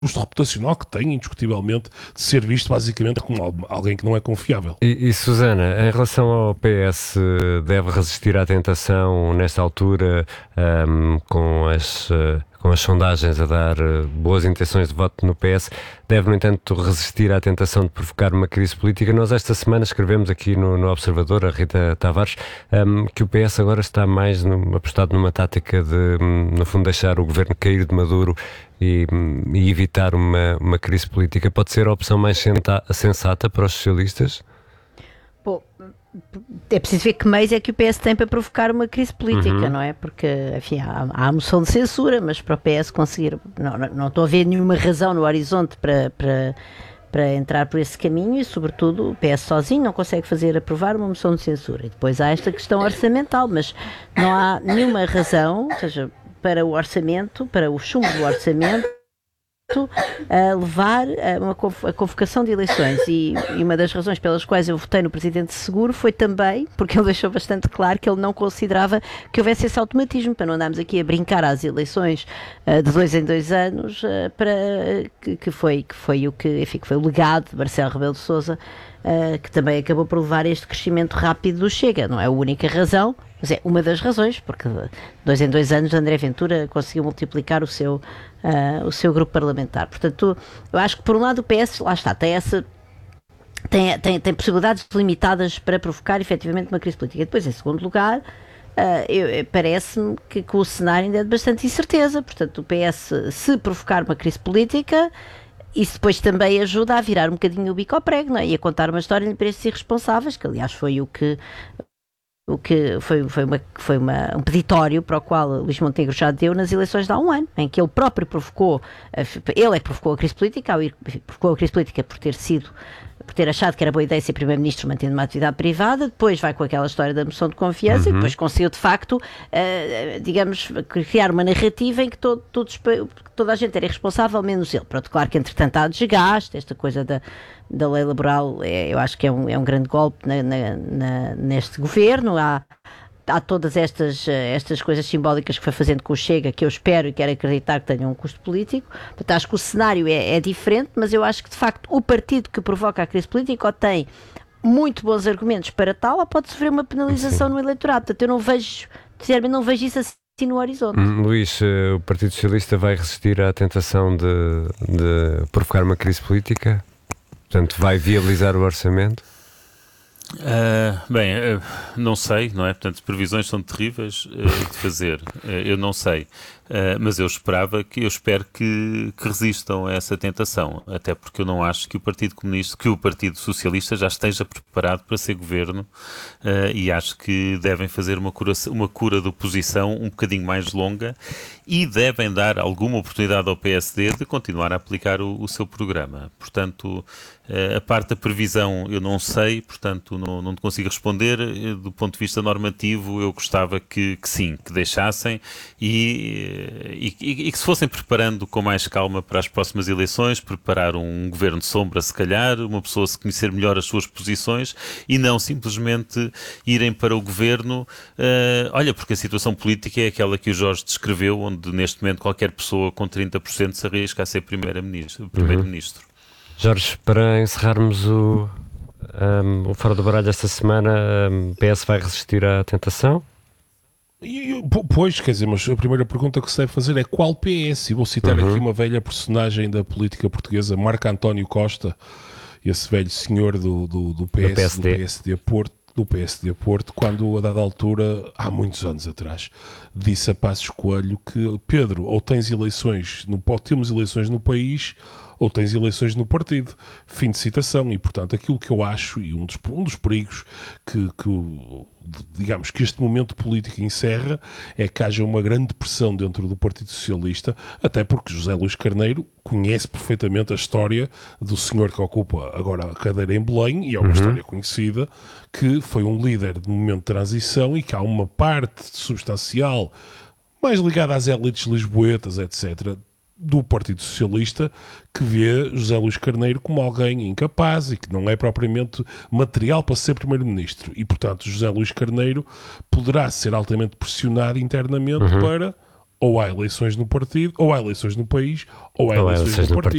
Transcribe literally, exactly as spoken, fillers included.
custo reputacional que tem, indiscutivelmente, de ser visto basicamente como alguém que não é confiável. E, e Susana, em relação ao P S, deve resistir à tentação nesta altura, um, com as... Uh, com as sondagens a dar uh, boas intenções de voto no P S, deve, no entanto, resistir à tentação de provocar uma crise política. Nós esta semana escrevemos aqui no, no Observador, a Rita Tavares, um, que o P S agora está mais no, apostado numa tática de, um, no fundo, deixar o governo cair de Maduro e, um, e evitar uma, uma crise política. Pode ser a opção mais senta- sensata para os socialistas? Bom, é preciso ver que meios é que o P S tem para provocar uma crise política, uhum. não é? Porque, enfim, há, há a moção de censura, mas para o P S conseguir... Não, não, não estou a ver nenhuma razão no horizonte para, para, para entrar por esse caminho e, sobretudo, o P S sozinho não consegue fazer aprovar uma moção de censura. E depois há esta questão orçamental, mas não há nenhuma razão, ou seja, para o orçamento, para o chumbo do orçamento, a levar a uma a convocação de eleições e, e uma das razões pelas quais eu votei no Presidente Seguro foi também porque ele deixou bastante claro que ele não considerava que houvesse esse automatismo, para não andarmos aqui a brincar às eleições uh, de dois em dois anos, uh, para, uh, que, que, foi, que foi o que, enfim, que foi o legado de Marcelo Rebelo de Sousa, uh, que também acabou por levar a este crescimento rápido do Chega. Não é a única razão, mas é uma das razões, porque de dois em dois anos André Ventura conseguiu multiplicar o seu, uh, o seu grupo parlamentar. Portanto, eu acho que por um lado o P S, lá está, tem essa... Tem, tem, tem possibilidades limitadas para provocar efetivamente uma crise política. E depois, em segundo lugar, uh, parece-me que, que o cenário ainda é de bastante incerteza. Portanto, o P S, se provocar uma crise política, isso depois também ajuda a virar um bocadinho o bico ao prego, não é? E a contar uma história para esses irresponsáveis, que aliás foi o que... o que foi, foi, uma, foi uma, um peditório para o qual Luís Montenegro já deu nas eleições de há um ano, em que ele próprio provocou, ele é que provocou a crise política, provocou a crise política por ter sido, por ter achado que era boa ideia ser Primeiro-Ministro mantendo uma atividade privada, depois vai com aquela história da moção de confiança uhum. e depois conseguiu de facto, uh, digamos, criar uma narrativa em que todo, todos, toda a gente era irresponsável, menos ele. Pronto, claro que entretanto há desgaste, esta coisa da da lei laboral, é, eu acho que é um, é um grande golpe na, na, na, neste governo. Há, há todas estas, estas coisas simbólicas que foi fazendo com o Chega, que eu espero e quero acreditar que tenham um custo político. Portanto, acho que o cenário é, é diferente, mas eu acho que de facto o partido que provoca a crise política ou tem muito bons argumentos para tal, ou pode sofrer uma penalização Sim. no eleitorado. Portanto, eu não vejo, sinceramente, não vejo isso assim no horizonte. Hum, Luís, o Partido Socialista vai resistir à tentação de, de provocar uma crise política? Portanto, vai viabilizar o orçamento? Uh, bem, uh, não sei, não é? Portanto, previsões são terríveis uh, de fazer. Uh, eu não sei. Uh, mas eu esperava que, eu espero que, que resistam a essa tentação, até porque eu não acho que o Partido Comunista, que o Partido Socialista já esteja preparado para ser governo uh, e acho que devem fazer uma cura, uma cura de oposição um bocadinho mais longa e devem dar alguma oportunidade ao P S D de continuar a aplicar o, o seu programa. Portanto, uh, a parte da previsão eu não sei, portanto não, não consigo responder. Do ponto de vista normativo eu gostava que, que sim, que deixassem e E, e, e que se fossem preparando com mais calma para as próximas eleições, preparar um governo de sombra, se calhar, uma pessoa se conhecer melhor as suas posições e não simplesmente irem para o governo. Uh, olha, porque a situação política é aquela que o Jorge descreveu, onde neste momento qualquer pessoa com trinta por cento se arrisca a ser primeiro-ministro. primeiro-ministro. Uhum. Jorge, para encerrarmos o, um, o Fora do Baralho esta semana, o P S vai resistir à tentação? E, pois, quer dizer, mas a primeira pergunta que se deve fazer é qual P S? E vou citar uhum. aqui uma velha personagem da política portuguesa, Marco António Costa, esse velho senhor do, do, do, P S, do, P S D. do P S D Porto, do P S D Porto, quando a dada altura, há muitos anos atrás, disse a Passos Coelho que, Pedro, ou tens eleições, no, temos eleições no país, ou tens eleições no partido. Fim de citação. E, portanto, aquilo que eu acho, e um dos, um dos perigos que, que, digamos, que este momento político encerra, é que haja uma grande pressão dentro do Partido Socialista, até porque José Luís Carneiro conhece perfeitamente a história do senhor que ocupa agora a cadeira em Belém, e é uma uhum. história conhecida, que foi um líder de momento de transição e que há uma parte substancial, mais ligada às élites lisboetas, etcétera, do Partido Socialista, que vê José Luís Carneiro como alguém incapaz e que não é propriamente material para ser Primeiro-Ministro. E, portanto, José Luís Carneiro poderá ser altamente pressionado internamente uhum. para ou há eleições no partido, ou há eleições no país, ou há Ou há eleições eleições no no partido.